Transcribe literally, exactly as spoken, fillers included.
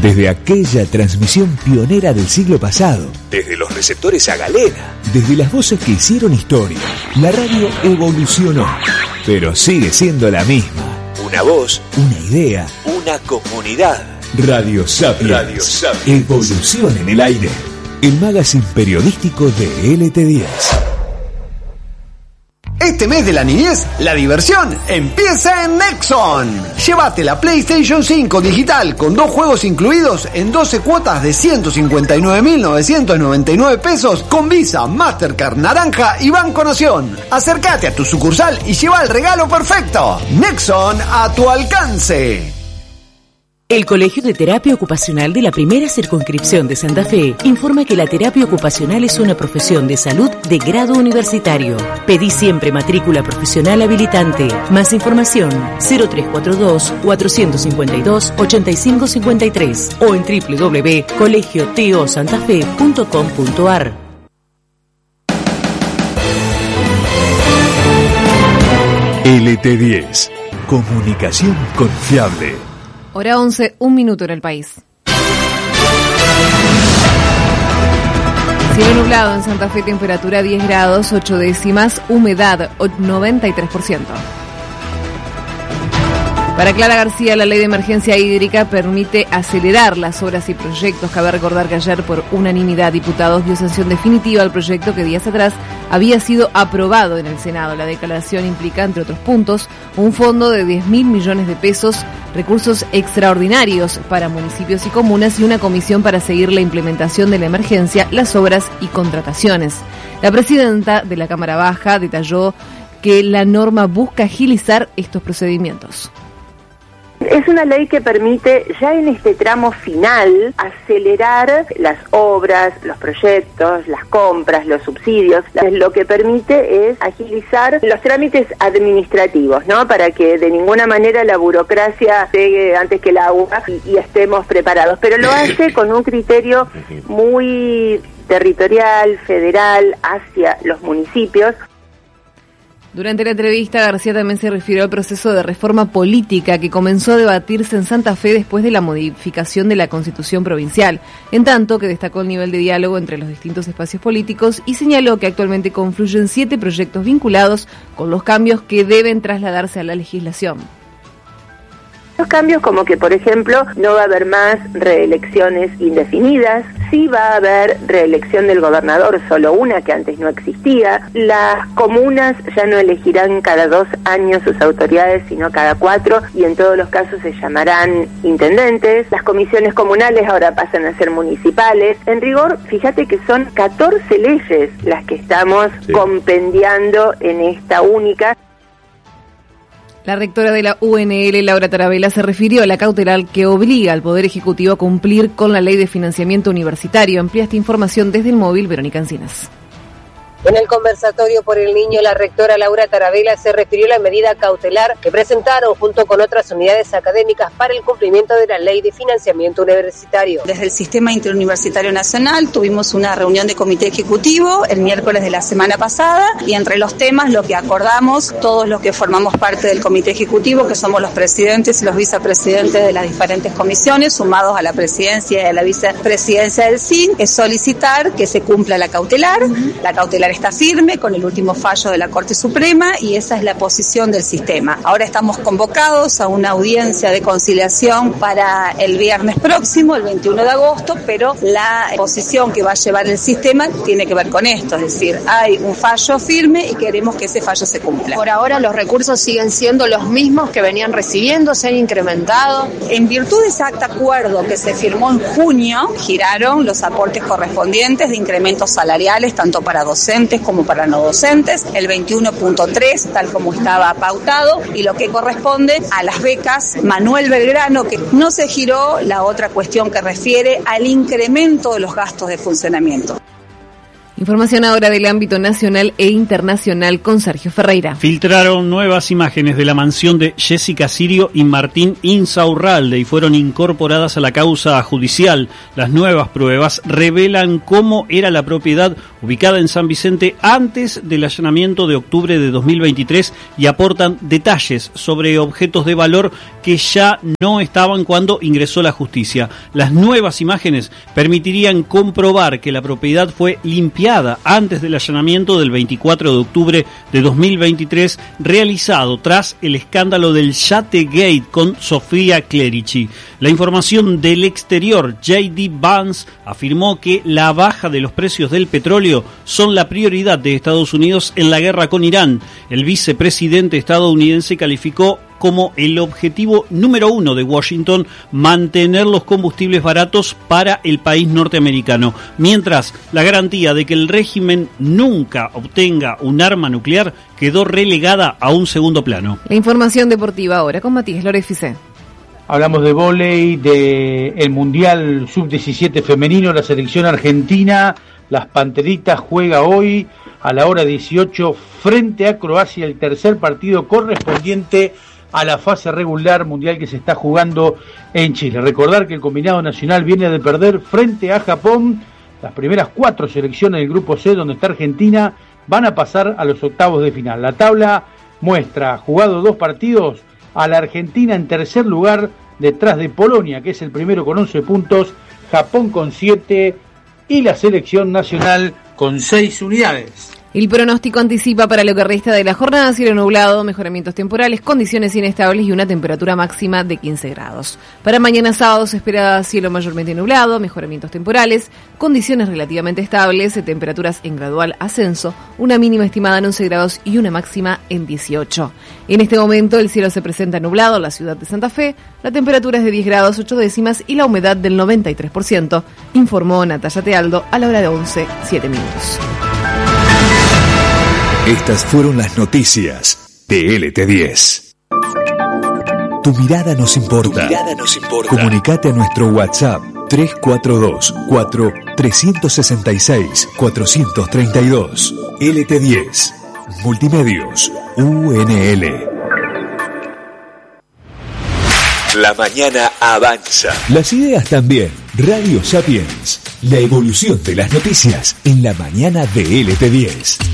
Desde aquella transmisión pionera del siglo pasado, desde los receptores a galena, desde las voces que hicieron historia, la radio evolucionó, pero sigue siendo la misma. Una voz, una idea, una comunidad. Radio Sapiens. Radio Sapiens. Evolución en el aire. El magazine periodístico de L T diez. Este mes de la niñez, la diversión empieza en Nexon. Llévate la PlayStation cinco digital con dos juegos incluidos en doce cuotas de ciento cincuenta y nueve mil novecientos noventa y nueve pesos con Visa, Mastercard, Naranja y Banco Nación. Acércate a tu sucursal y lleva el regalo perfecto. Nexon a tu alcance. El Colegio de Terapia Ocupacional de la Primera Circunscripción de Santa Fe informa que la terapia ocupacional es una profesión de salud de grado universitario. Pedí siempre matrícula profesional habilitante. Más información cero tres cuatro dos, cuatro cinco dos, ocho cinco cinco tres o en doble u doble u doble u punto colegio to santa fe punto com punto a r. L T diez. Comunicación confiable. Hora once, un minuto en el país. Cielo nublado en Santa Fe, temperatura diez grados, ocho décimas, humedad noventa y tres por ciento. Para Clara García, la ley de emergencia hídrica permite acelerar las obras y proyectos. Cabe recordar que ayer, por unanimidad, diputados dio sanción definitiva al proyecto que días atrás había sido aprobado en el Senado. La declaración implica, entre otros puntos, un fondo de diez mil millones de pesos, recursos extraordinarios para municipios y comunas y una comisión para seguir la implementación de la emergencia, las obras y contrataciones. La presidenta de la Cámara Baja detalló que la norma busca agilizar estos procedimientos. Es una ley que permite, ya en este tramo final, acelerar las obras, los proyectos, las compras, los subsidios. Lo que permite es agilizar los trámites administrativos, ¿no? Para que de ninguna manera la burocracia llegue antes que el agua y, y estemos preparados. Pero lo hace con un criterio muy territorial, federal, hacia los municipios. Durante la entrevista, García también se refirió al proceso de reforma política que comenzó a debatirse en Santa Fe después de la modificación de la Constitución provincial, en tanto que destacó el nivel de diálogo entre los distintos espacios políticos y señaló que actualmente confluyen siete proyectos vinculados con los cambios que deben trasladarse a la legislación. Los cambios como que, por ejemplo, no va a haber más reelecciones indefinidas, sí va a haber reelección del gobernador, solo una que antes no existía, las comunas ya no elegirán cada dos años sus autoridades, sino cada cuatro, y en todos los casos se llamarán intendentes, las comisiones comunales ahora pasan a ser municipales. En rigor, fíjate que son catorce leyes las que estamos sí. compendiando en esta única. La rectora de la U N L, Laura Tarabella, se refirió a la cautelar que obliga al Poder Ejecutivo a cumplir con la Ley de Financiamiento Universitario. Amplía esta información desde el móvil, Verónica Encinas. En el conversatorio por el niño, la rectora Laura Tarabella se refirió a la medida cautelar que presentaron junto con otras unidades académicas para el cumplimiento de la Ley de Financiamiento Universitario. Desde el Sistema Interuniversitario Nacional tuvimos una reunión de comité ejecutivo el miércoles de la semana pasada y entre los temas lo que acordamos, todos los que formamos parte del comité ejecutivo, que somos los presidentes y los vicepresidentes de las diferentes comisiones, sumados a la presidencia y a la vicepresidencia del S I N, es solicitar que se cumpla la cautelar. La cautelar está firme con el último fallo de la Corte Suprema y esa es la posición del sistema. Ahora estamos convocados a una audiencia de conciliación para el viernes próximo, el veintiuno de agosto, pero la posición que va a llevar el sistema tiene que ver con esto, es decir, hay un fallo firme y queremos que ese fallo se cumpla. Por ahora los recursos siguen siendo los mismos que venían recibiendo, se han incrementado. En virtud de ese acuerdo que se firmó en junio, giraron los aportes correspondientes de incrementos salariales, tanto para docentes como para no docentes, el veintiuno punto tres, tal como estaba pautado, y lo que corresponde a las becas Manuel Belgrano, que no se giró la otra cuestión que refiere al incremento de los gastos de funcionamiento. Información ahora del ámbito nacional e internacional con Sergio Ferreira. Filtraron nuevas imágenes de la mansión de Jessica Sirio y Martín Insaurralde y fueron incorporadas a la causa judicial. Las nuevas pruebas revelan cómo era la propiedad ubicada en San Vicente antes del allanamiento de octubre de dos mil veintitrés y aportan detalles sobre objetos de valor que ya no estaban cuando ingresó la justicia. Las nuevas imágenes permitirían comprobar que la propiedad fue limpiada antes del allanamiento del veinticuatro de octubre de dos mil veintitrés realizado tras el escándalo del Yate Gate con Sofía Clerici. La información del exterior, J D Vance afirmó que la baja de los precios del petróleo son la prioridad de Estados Unidos en la guerra con Irán. El vicepresidente estadounidense calificó como el objetivo número uno de Washington mantener los combustibles baratos para el país norteamericano, mientras la garantía de que el régimen nunca obtenga un arma nuclear quedó relegada a un segundo plano. La información deportiva ahora con Matías Lorefice. Hablamos de vóley, del Mundial sub diecisiete femenino, la selección argentina, las Panteritas juega hoy a la hora dieciocho frente a Croacia, el tercer partido correspondiente a la fase regular mundial que se está jugando en Chile. Recordar que el combinado nacional viene de perder frente a Japón. Las primeras cuatro selecciones del grupo C, donde está Argentina, van a pasar a los octavos de final. La tabla muestra, jugado dos partidos, a la Argentina en tercer lugar, detrás de Polonia, que es el primero con once puntos, Japón con siete y la selección nacional con seis unidades. El pronóstico anticipa para lo que resta de la jornada cielo nublado, mejoramientos temporales, condiciones inestables y una temperatura máxima de quince grados. Para mañana sábado se espera cielo mayormente nublado, mejoramientos temporales, condiciones relativamente estables, temperaturas en gradual ascenso, una mínima estimada en once grados y una máxima en dieciocho. En este momento el cielo se presenta nublado en la ciudad de Santa Fe, la temperatura es de diez grados ocho décimas y la humedad del noventa y tres por ciento, informó Natalia Tealdo a la hora de once, siete minutos. Estas fueron las noticias de L T diez. Tu mirada nos importa. Tu mirada nos importa. Comunicate a nuestro WhatsApp tres cuatro dos, cuatro, tres seis seis, cuatro tres dos. L T diez. Multimedios. U N L. La mañana avanza. Las ideas también. Radio Sapiens. La evolución de las noticias en la mañana de L T diez.